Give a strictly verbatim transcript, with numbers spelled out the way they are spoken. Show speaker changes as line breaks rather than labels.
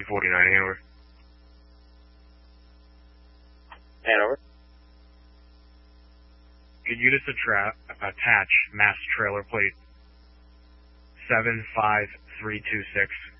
forty-nine, Hanover.
Hanover.
Could you just attra- attach mass trailer plate seven five three two six?